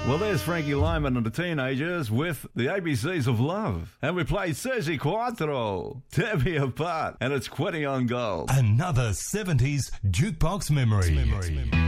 Well, there's Frankie Lyman and the Teenagers with the ABCs of Love. And we played Sergi Quattro, Tear Me Apart, and it's 20 on goal. Another 70s jukebox memory.